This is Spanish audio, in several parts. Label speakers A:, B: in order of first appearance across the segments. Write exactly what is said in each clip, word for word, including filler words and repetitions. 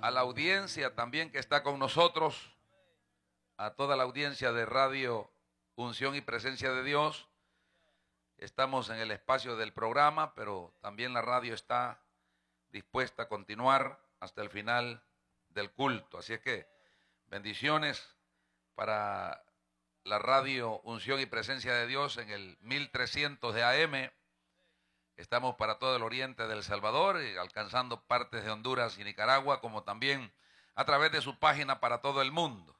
A: a la audiencia también que está con nosotros, a toda la audiencia de Radio Unción y Presencia de Dios. Estamos en el espacio del programa, pero también la radio está dispuesta a continuar hasta el final del culto. Así es que bendiciones para la Radio Unción y Presencia de Dios en el mil trescientos de A M. Estamos para todo el oriente de El Salvador, y alcanzando partes de Honduras y Nicaragua, como también a través de su página para todo el mundo.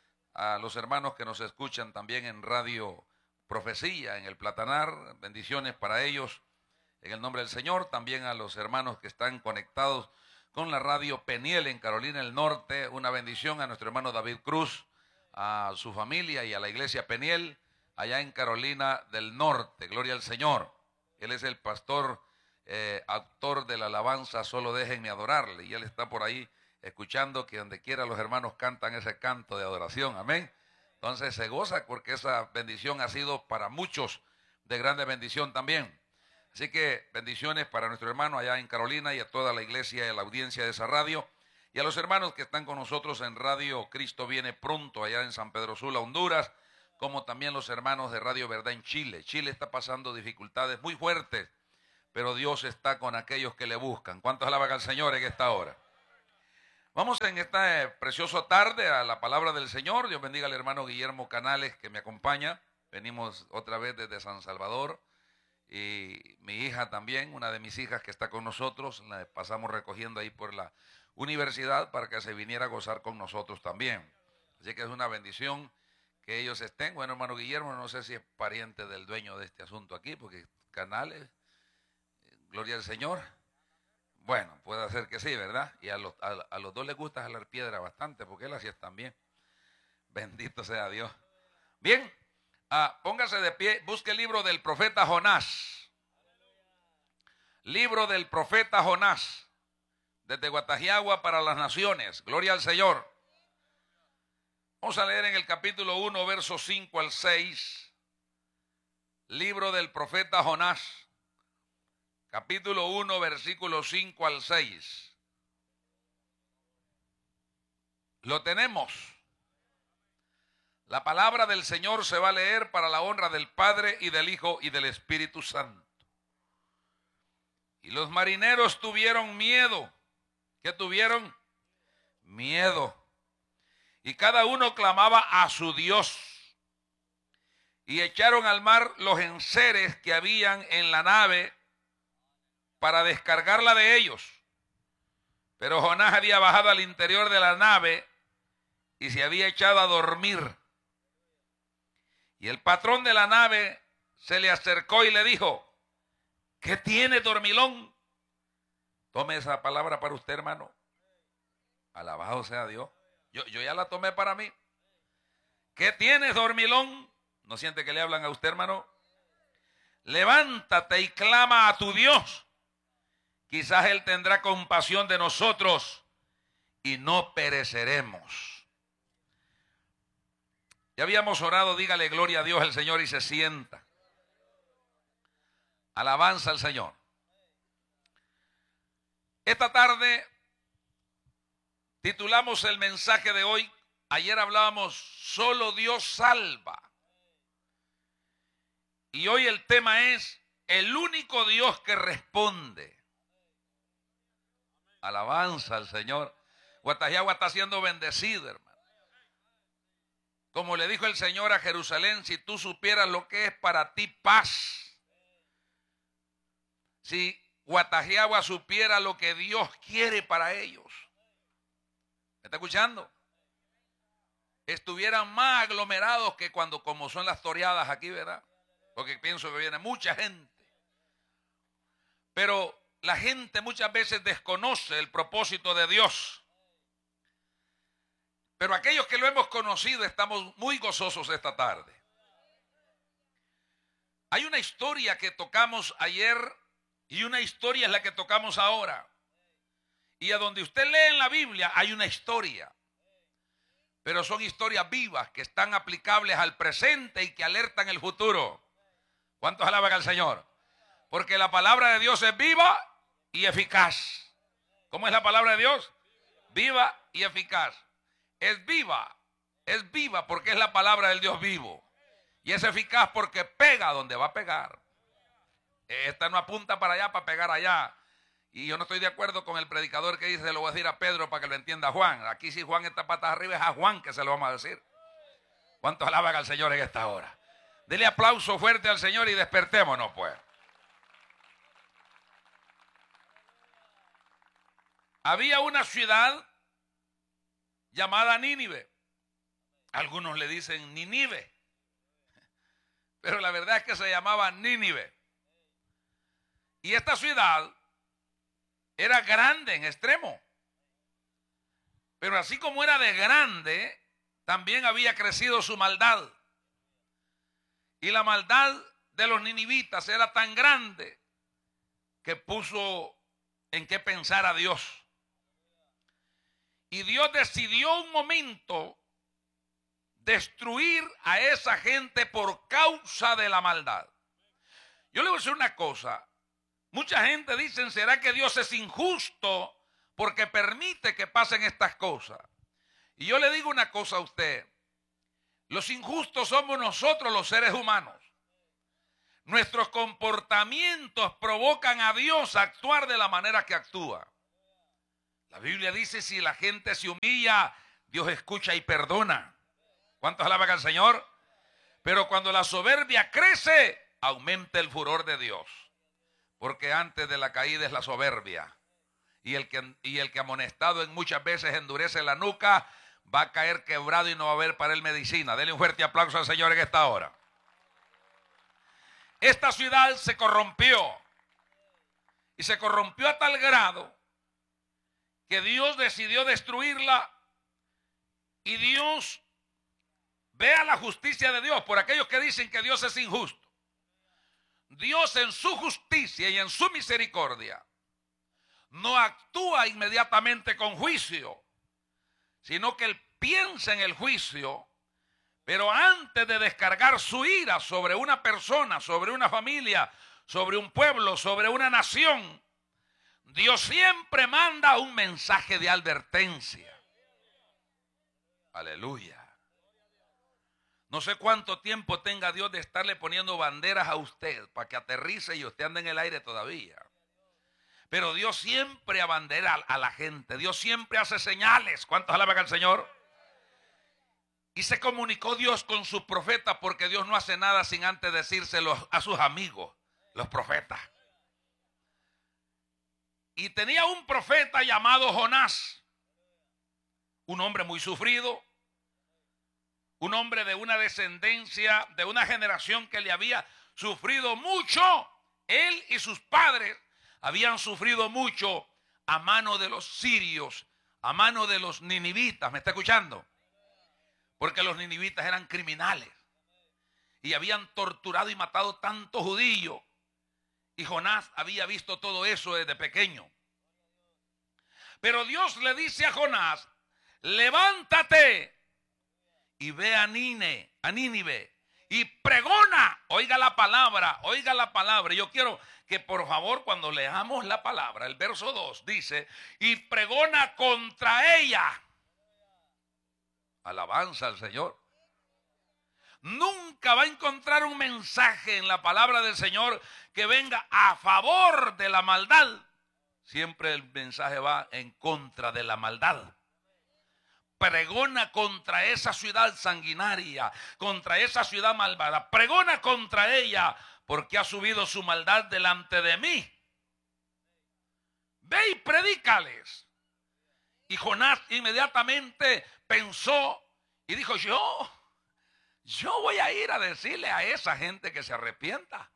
A: A los hermanos que nos escuchan también en Radio Profecía, en el Platanar, bendiciones para ellos en el nombre del Señor. También a los hermanos que están conectados con la Radio Peniel en Carolina del Norte, una bendición a nuestro hermano David Cruz, a su familia y a la iglesia Peniel allá en Carolina del Norte. Gloria al Señor. Él es el pastor, eh, autor de la alabanza Solo Déjenme Adorarle, y él está por ahí escuchando que donde quiera los hermanos cantan ese canto de adoración, amén. Entonces se goza porque esa bendición ha sido para muchos de grande bendición también. Así que bendiciones para nuestro hermano allá en Carolina y a toda la iglesia y a la audiencia de esa radio, y a los hermanos que están con nosotros en Radio Cristo Viene Pronto allá en San Pedro Sula, Honduras, como también los hermanos de Radio Verdad en Chile. Chile está pasando dificultades muy fuertes, pero Dios está con aquellos que le buscan. ¿Cuántos alaban al Señor en esta hora? Vamos en esta eh, preciosa tarde a la palabra del Señor. Dios bendiga al hermano Guillermo Canales que me acompaña. Venimos otra vez desde San Salvador, y mi hija también, una de mis hijas que está con nosotros, la pasamos recogiendo ahí por la universidad para que se viniera a gozar con nosotros también. Así que es una bendición que ellos estén. Bueno, hermano Guillermo, no sé si es pariente del dueño de este asunto aquí, porque Canales, gloria al Señor. Bueno, puede ser que sí, ¿verdad? Y a los, a, a los dos les gusta jalar piedra bastante, porque él así es también. Bendito sea Dios. Bien, ah, póngase de pie, busque el libro del profeta Jonás. Libro del profeta Jonás, desde Guatajiagua para las naciones. Gloria al Señor. Vamos a leer en el capítulo uno, versos cinco al seis, libro del profeta Jonás, capítulo uno, versículos cinco al seis. Lo tenemos. La palabra del Señor se va a leer para la honra del Padre y del Hijo y del Espíritu Santo. Y los marineros tuvieron miedo. ¿Qué tuvieron? Miedo. Y cada uno clamaba a su Dios. Y echaron al mar los enseres que habían en la nave para descargarla de ellos. Pero Jonás había bajado al interior de la nave y se había echado a dormir. Y el patrón de la nave se le acercó y le dijo: ¿qué tiene, dormilón? Tome esa palabra para usted, hermano. Alabado sea Dios. Yo, yo ya la tomé para mí. ¿Qué tienes, dormilón? ¿No siente que le hablan a usted, hermano? Levántate y clama a tu Dios. Quizás Él tendrá compasión de nosotros y no pereceremos. Ya habíamos orado, dígale gloria a Dios el Señor y se sienta. Alabanza al Señor. Esta tarde titulamos el mensaje de hoy. Ayer hablábamos, solo Dios salva. Y hoy el tema es, el único Dios que responde. Alabanza al Señor. Guatajiagua está siendo bendecido, hermano. Como le dijo el Señor a Jerusalén, si tú supieras lo que es para ti paz. Si Guatajiagua supiera lo que Dios quiere para ellos. ¿Me está escuchando? Estuvieran más aglomerados que cuando, como son las toreadas aquí, ¿verdad? Porque pienso que viene mucha gente. Pero la gente muchas veces desconoce el propósito de Dios. Pero aquellos que lo hemos conocido estamos muy gozosos esta tarde. Hay una historia que tocamos ayer y una historia es la que tocamos ahora. Y a donde usted lee en la Biblia hay una historia. Pero son historias vivas que están aplicables al presente y que alertan el futuro. ¿Cuántos alaban al Señor? Porque la palabra de Dios es viva y eficaz. ¿Cómo es la palabra de Dios? Viva y eficaz. Es viva, es viva porque es la palabra del Dios vivo. Y es eficaz porque pega donde va a pegar. Esta no apunta para allá para pegar allá. Y yo no estoy de acuerdo con el predicador que dice, se lo voy a decir a Pedro para que lo entienda Juan. Aquí si Juan está patas arriba es a Juan que se lo vamos a decir. ¿Cuántos alaban al Señor en esta hora? Dele aplauso fuerte al Señor y despertémonos pues. Había una ciudad llamada Nínive. Algunos le dicen Ninive. Pero la verdad es que se llamaba Nínive. Y esta ciudad era grande en extremo. Pero así como era de grande, también había crecido su maldad. Y la maldad de los ninivitas era tan grande que puso en qué pensar a Dios. Y Dios decidió un momento destruir a esa gente por causa de la maldad. Yo le voy a decir una cosa. Mucha gente dice, ¿será que Dios es injusto porque permite que pasen estas cosas? Y yo le digo una cosa a usted. Los injustos somos nosotros los seres humanos. Nuestros comportamientos provocan a Dios a actuar de la manera que actúa. La Biblia dice, si la gente se humilla, Dios escucha y perdona. ¿Cuántos alaban al Señor? Pero cuando la soberbia crece, aumenta el furor de Dios. Porque antes de la caída es la soberbia. Y el que, y el que amonestado en muchas veces endurece la nuca, va a caer quebrado y no va a haber para él medicina. Denle un fuerte aplauso al Señor en esta hora. Esta ciudad se corrompió. Y se corrompió a tal grado que Dios decidió destruirla. Y Dios vea la justicia de Dios por aquellos que dicen que Dios es injusto. Dios en su justicia y en su misericordia no actúa inmediatamente con juicio, sino que Él piensa en el juicio, pero antes de descargar su ira sobre una persona, sobre una familia, sobre un pueblo, sobre una nación, Dios siempre manda un mensaje de advertencia. Aleluya. No sé cuánto tiempo tenga Dios de estarle poniendo banderas a usted para que aterrice y usted ande en el aire todavía. Pero Dios siempre abandera a la gente. Dios siempre hace señales. ¿Cuántos alaban al Señor? Y se comunicó Dios con sus profetas, porque Dios no hace nada sin antes decírselo a sus amigos, los profetas. Y tenía un profeta llamado Jonás, un hombre muy sufrido, un hombre de una descendencia, de una generación que le había sufrido mucho. Él y sus padres habían sufrido mucho a mano de los sirios, a mano de los ninivitas. ¿Me está escuchando? Porque los ninivitas eran criminales y habían torturado y matado tantos judíos. Y Jonás había visto todo eso desde pequeño. Pero Dios le dice a Jonás, levántate y ve a Nínive, a Nínive y pregona. Oiga la palabra, oiga la palabra. Yo quiero que por favor cuando leamos la palabra, el verso dos dice, y pregona contra ella. Alabanza al Señor. Nunca va a encontrar un mensaje en la palabra del Señor que venga a favor de la maldad. Siempre el mensaje va en contra de la maldad. Pregona contra esa ciudad sanguinaria, contra esa ciudad malvada. Pregona contra ella, porque ha subido su maldad delante de mí. Ve y predícales. Y Jonás inmediatamente pensó y dijo, yo, yo voy a ir a decirle a esa gente que se arrepienta.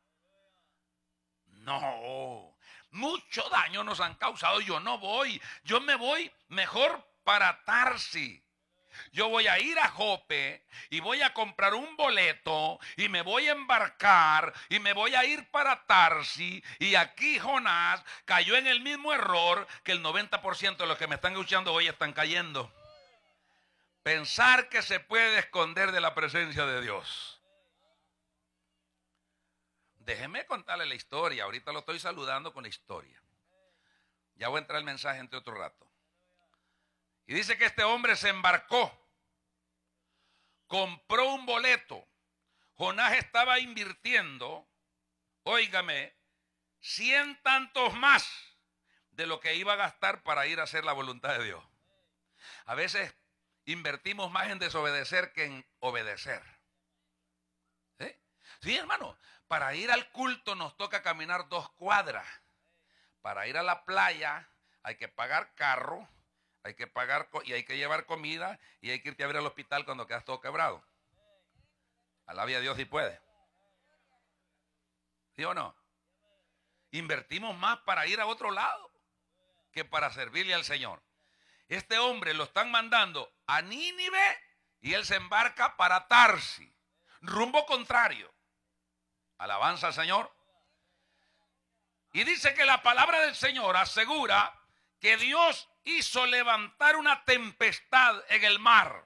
A: No, mucho daño nos han causado, yo no voy, yo me voy mejor para Tarsis. Yo voy a ir a Jope y voy a comprar un boleto y me voy a embarcar y me voy a ir para Tarsis. Y aquí Jonás cayó en el mismo error que el noventa por ciento de los que me están escuchando hoy están cayendo. Pensar que se puede esconder de la presencia de Dios. Déjeme contarle la historia. Ahorita lo estoy saludando con la historia. Ya voy a entrar el mensaje entre otro rato. Y dice que este hombre se embarcó, compró un boleto. Jonás estaba invirtiendo, óigame, cien tantos más de lo que iba a gastar para ir a hacer la voluntad de Dios. A veces invertimos más en desobedecer que en obedecer. ¿Sí? Sí, hermano, para ir al culto nos toca caminar dos cuadras. Para ir a la playa hay que pagar carro, hay que pagar y hay que llevar comida y hay que irte a ver al hospital cuando quedas todo quebrado. Alabe a Dios si puede. ¿Sí o no? Invertimos más para ir a otro lado que para servirle al Señor. Este hombre lo están mandando a Nínive y él se embarca para Tarsis, rumbo contrario. Alabanza al Señor. Y dice que la palabra del Señor asegura que Dios hizo levantar una tempestad en el mar.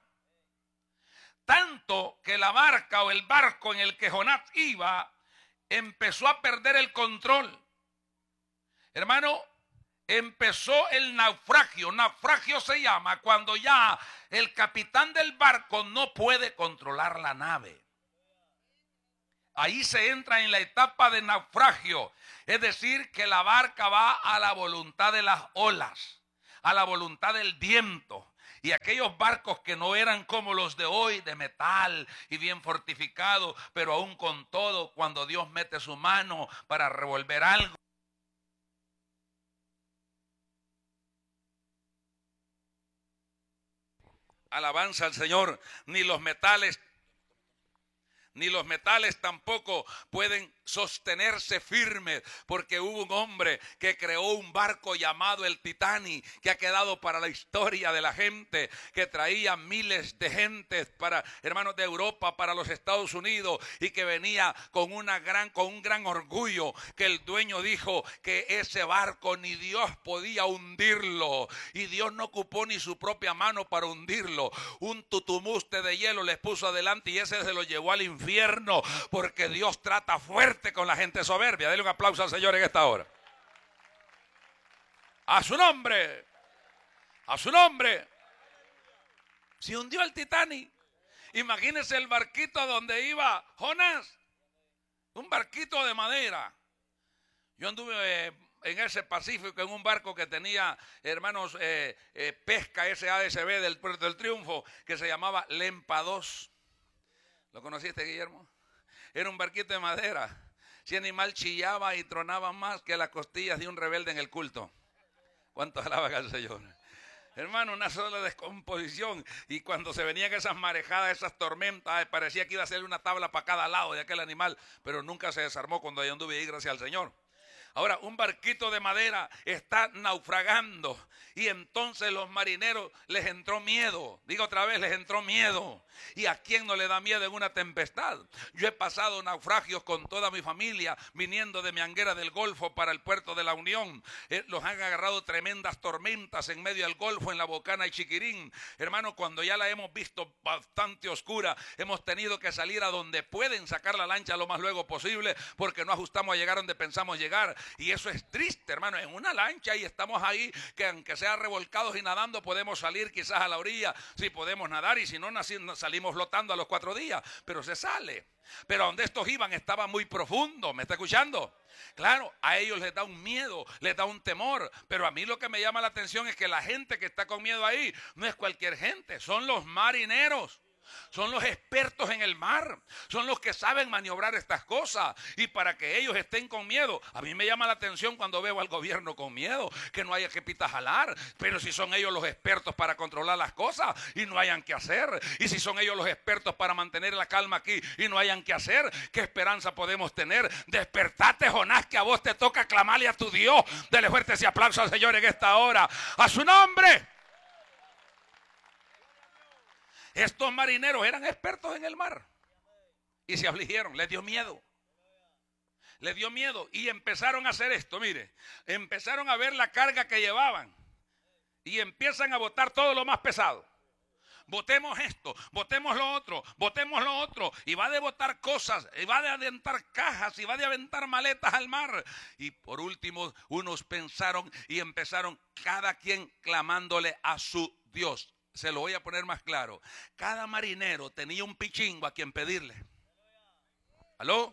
A: Tanto que la barca o el barco en el que Jonás iba empezó a perder el control. Hermano, empezó el naufragio. Naufragio se llama cuando ya el capitán del barco no puede controlar la nave. Ahí se entra en la etapa de naufragio. Es decir, que la barca va a la voluntad de las olas, a la voluntad del viento. Y aquellos barcos que no eran como los de hoy, de metal y bien fortificados, pero aún con todo, cuando Dios mete su mano para revolver algo, alabanza al Señor, ni los metales, ni los metales tampoco pueden sostenerse firmes, porque hubo un hombre que creó un barco llamado el Titanic, que ha quedado para la historia de la gente, que traía miles de gentes para, hermanos, de Europa para los Estados Unidos, y que venía con una gran, con un gran orgullo, que el dueño dijo que ese barco ni Dios podía hundirlo, y Dios no ocupó ni su propia mano para hundirlo. Un tutumuste de hielo les puso adelante y ese se lo llevó al infierno, porque Dios trata fuerte con la gente soberbia. Denle un aplauso al Señor en esta hora. A su nombre, a su nombre. Se hundió el Titanic. Imagínense el barquito donde iba Jonás, un barquito de madera. Yo anduve eh, en ese Pacífico en un barco que tenía, hermanos, eh, eh, pesca S A S B del Puerto del Triunfo, que se llamaba Lempa dos. ¿Lo conociste, Guillermo? Era un barquito de madera. Ese animal chillaba y tronaba más que las costillas de un rebelde en el culto. ¿Cuántos alaban al Señor? Hermano, una sola descomposición. Y cuando se venían esas marejadas, esas tormentas, parecía que iba a ser una tabla para cada lado de aquel animal, pero nunca se desarmó cuando yo anduve ahí, gracias al Señor. Ahora, un barquito de madera está naufragando y entonces los marineros les entró miedo. Digo otra vez, les entró miedo. ¿Y a quién no le da miedo en una tempestad? Yo he pasado naufragios con toda mi familia viniendo de Mianguera del Golfo para el puerto de la Unión. Eh, los han agarrado tremendas tormentas en medio del Golfo, en La Bocana y Chiquirín. Hermano, cuando ya la hemos visto bastante oscura, hemos tenido que salir a donde pueden sacar la lancha lo más luego posible, porque no ajustamos a llegar donde pensamos llegar. Y eso es triste, hermano. En una lancha y estamos ahí, que aunque sea revolcados y nadando, podemos salir quizás a la orilla, si podemos nadar, y si no, salimos flotando a los cuatro días, pero se sale. Pero donde estos iban estaba muy profundo. ¿Me está escuchando? Claro, a ellos les da un miedo, les da un temor, pero a mí lo que me llama la atención es que la gente que está con miedo ahí no es cualquier gente, son los marineros. Son los expertos en el mar, son los que saben maniobrar estas cosas, y para que ellos estén con miedo, a mí me llama la atención cuando veo al gobierno con miedo, que no haya que pita jalar, pero si son ellos los expertos para controlar las cosas y no hayan que hacer, y si son ellos los expertos para mantener la calma aquí y no hayan que hacer, ¿qué esperanza podemos tener? Despertate, Jonás, que a vos te toca clamarle a tu Dios. Dele fuerte ese aplauso al Señor en esta hora, a su nombre. Estos marineros eran expertos en el mar y se afligieron, les dio miedo, les dio miedo y empezaron a hacer esto. Mire, empezaron a ver la carga que llevaban y empiezan a botar todo lo más pesado. Botemos esto, botemos lo otro, botemos lo otro, y va de botar cosas, y va de aventar cajas, y va de aventar maletas al mar. Y por último, unos pensaron y empezaron cada quien clamándole a su
B: Dios, se lo voy a poner más claro. Cada marinero tenía un pichingo a quien pedirle. ¿Aló?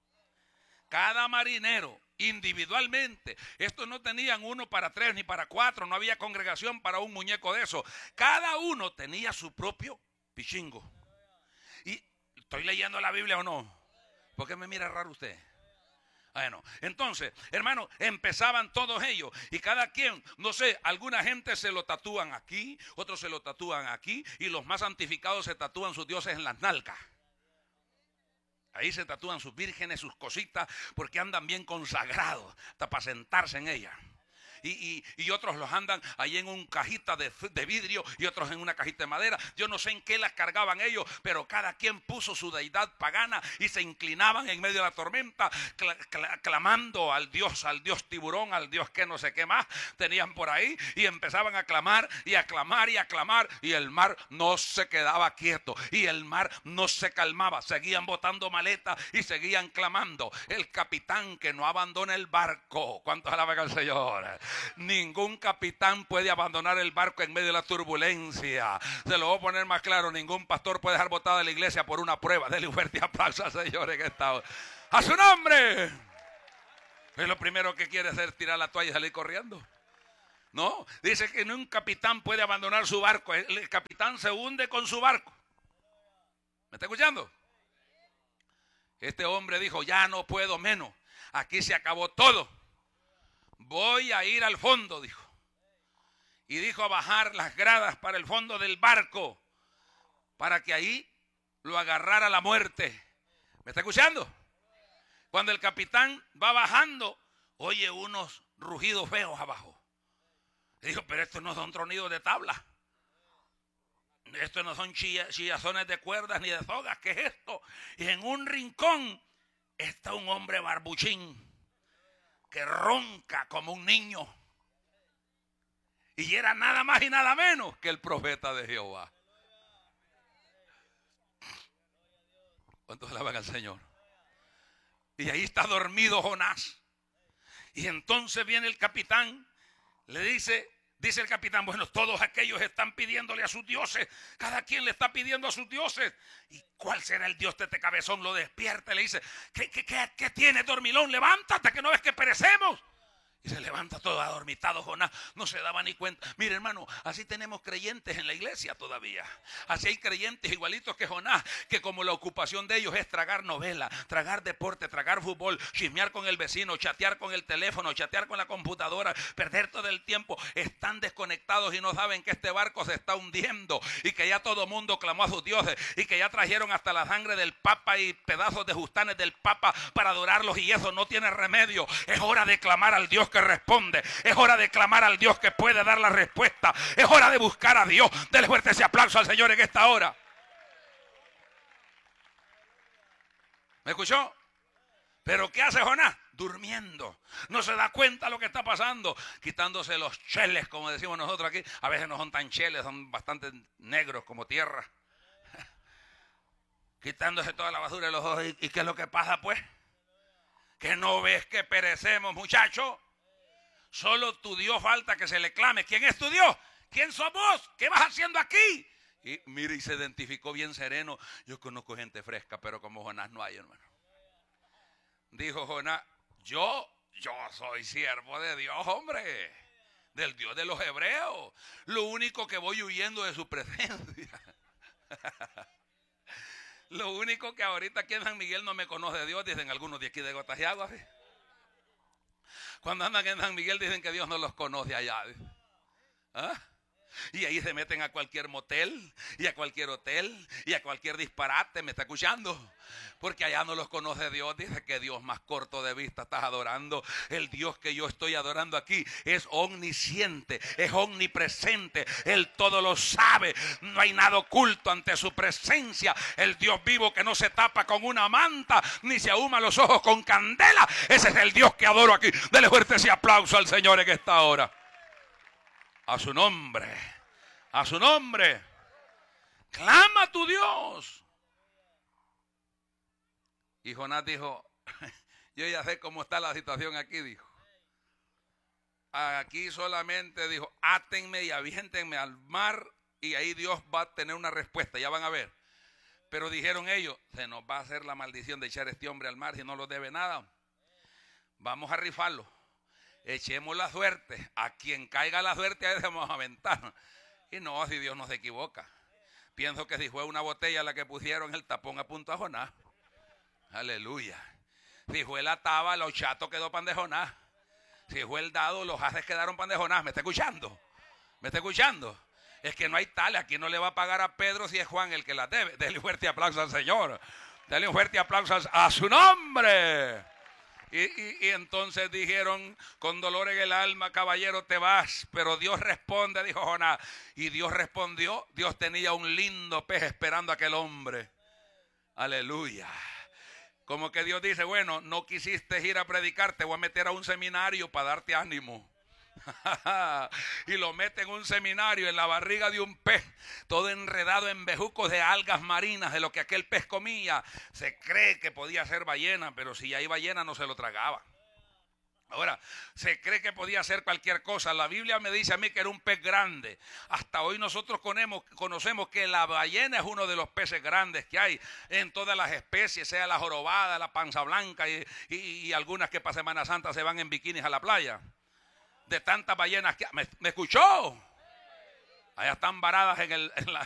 B: Cada marinero individualmente. Estos no tenían uno para tres ni para cuatro. No había congregación para un muñeco de eso. Cada uno tenía su propio pichingo. ¿Y estoy leyendo la Biblia o no? ¿Por qué me mira raro usted? Bueno, entonces, hermano, empezaban todos ellos y cada quien, no sé, alguna gente se lo tatúan aquí, otros se lo tatúan aquí y los más santificados se tatúan sus dioses en las nalgas. Ahí se tatúan sus vírgenes, sus cositas, porque andan bien consagrados, hasta para sentarse en ellas. Y, y, y otros los andan ahí en un cajita de, de vidrio y otros en una cajita de madera. Yo no sé en qué las cargaban ellos, pero cada quien puso su deidad pagana y se inclinaban en medio de la tormenta, cl cl clamando al Dios, al Dios tiburón, al Dios que no sé qué más tenían por ahí, y empezaban a clamar y a clamar y a clamar, y el mar no se quedaba quieto y el mar no se calmaba. Seguían botando maletas y seguían clamando. El capitán que no abandona el barco. ¿Cuántos alaban al Señor? Ningún capitán puede abandonar el barco en medio de la turbulencia. Se lo voy a poner más claro. Ningún pastor puede dejar botada de la iglesia por una prueba. Dele un fuerte aplauso al Señor en esta hora. ¡A su nombre! Es lo primero que quiere hacer, tirar la toalla y salir corriendo. No, dice que ningún capitán puede abandonar su barco. El capitán se hunde con su barco. ¿Me está escuchando? Este hombre dijo, ya no puedo menos. Aquí se acabó todo. Voy a ir al fondo, dijo. Y dijo a bajar las gradas para el fondo del barco, para que ahí lo agarrara la muerte. ¿Me está escuchando? Cuando el capitán va bajando, oye unos rugidos feos abajo. Y dijo, pero estos no son tronidos de tabla. Estos no son chilla, chillazones de cuerdas ni de sogas. ¿Qué es esto? Y en un rincón está un hombre barbuchín que ronca como un niño. Y era nada más y nada menos que el profeta de Jehová. ¿Cuántos alaban al Señor? Y ahí está dormido Jonás. Y entonces viene el capitán, le dice, dice el capitán, bueno, todos aquellos están pidiéndole a sus dioses, cada quien le está pidiendo a sus dioses. ¿Y cuál será el dios de este cabezón? Lo despierta y le dice, ¿qué, qué, qué, qué tiene, dormilón? Levántate, que no ves que perecemos. Y se levanta todo adormitado Jonás, no se daba ni cuenta. Mire, hermano, así tenemos creyentes en la iglesia todavía. Así hay creyentes igualitos que Jonás, que como la ocupación de ellos es tragar novela, tragar deporte, tragar fútbol, chismear con el vecino, chatear con el teléfono, chatear con la computadora, perder todo el tiempo. Están desconectados y no saben que este barco se está hundiendo y que ya todo mundo clamó a sus dioses y que ya trajeron hasta la sangre del Papa y pedazos de justanes del Papa para adorarlos, y eso no tiene remedio. Es hora de clamar al Dios que responde. Es hora de clamar al Dios que puede dar la respuesta. Es hora de buscar a Dios. Dele fuerte ese aplauso al Señor en esta hora. ¿Me escuchó? ¿Pero qué hace Jonás? Durmiendo. No se da cuenta de lo que está pasando. Quitándose los cheles, como decimos nosotros aquí. A veces no son tan cheles, son bastante negros como tierra. Quitándose toda la basura de los ojos. ¿Y qué es lo que pasa pues? ¿Que no ves que perecemos, muchacho? Solo tu Dios falta que se le clame. ¿Quién es tu Dios? ¿Quién sos vos? ¿Qué vas haciendo aquí? Y mire, y se identificó bien sereno. Yo conozco gente fresca, pero como Jonás no hay, hermano. Dijo Jonás, yo, yo soy siervo de Dios, hombre. Del Dios de los hebreos. Lo único que voy huyendo de su presencia. Lo único que ahorita aquí en San Miguel no me conoce Dios, dicen algunos de aquí de Gotas de Agua. Cuando andan en San Miguel dicen que Dios no los conoce allá. ¿Ah? Y ahí se meten a cualquier motel y a cualquier hotel y a cualquier disparate. ¿Me está escuchando? Porque allá no los conoce Dios. Dice que Dios más corto de vista estás adorando. El Dios que yo estoy adorando aquí es omnisciente, es omnipresente. Él todo lo sabe. No hay nada oculto ante su presencia. El Dios vivo que no se tapa con una manta ni se ahuma los ojos con candela. Ese es el Dios que adoro aquí. Dele fuerte ese aplauso al Señor en esta hora. A su nombre, a su nombre. Clama a tu Dios. Y Jonás dijo, yo ya sé cómo está la situación aquí, dijo. Aquí solamente dijo, átenme y aviéntenme al mar y ahí Dios va a tener una respuesta, ya van a ver. Pero dijeron ellos, se nos va a hacer la maldición de echar a este hombre al mar si no lo debe nada. Vamos a rifarlo. Echemos la suerte. A quien caiga la suerte, ahí vamos a aventar. Y no, si Dios no se equivoca. Pienso que si fue una botella la que pusieron, el tapón a punto a Jonás. Aleluya. Si fue la taba, los chatos quedó pan de Jonás. Si fue el dado, los haces quedaron pan de Jonás. ¿Me está escuchando? ¿Me está escuchando? Es que no hay tal. Aquí no le va a pagar a Pedro si es Juan el que la debe. Dele un fuerte aplauso al Señor. Dele un fuerte aplauso a su nombre. Y, y, y entonces dijeron con dolor en el alma, caballero, te vas. Pero Dios responde, dijo Jonás. Y Dios respondió. Dios tenía un lindo pez esperando a aquel hombre. Aleluya. Como que Dios dice, bueno, no quisiste ir a predicar, te voy a meter a un seminario para darte ánimo. Y lo mete en un seminario en la barriga de un pez, todo enredado en bejucos de algas marinas, de lo que aquel pez comía. Se cree que podía ser ballena, pero si hay ballena no se lo tragaba. Ahora, se cree que podía ser cualquier cosa. La Biblia me dice a mí que era un pez grande. Hasta hoy nosotros conocemos, conocemos que la ballena es uno de los peces grandes que hay en todas las especies, sea la jorobada, la panza blanca y, y, y algunas que para Semana Santa se van en bikinis a la playa. De tantas ballenas que... ¿Me, me escuchó? Allá están varadas en, el, en, la,